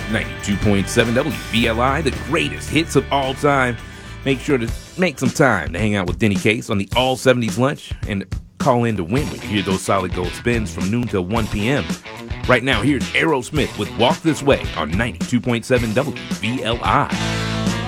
92.7 WVLI, the greatest hits of all time. Make sure to make some time to hang out with Denny Case on the All 70s Lunch and call in to win when you hear those solid gold spins from noon till 1 p.m. Right now, here's Aerosmith with Walk This Way on 92.7 WVLI.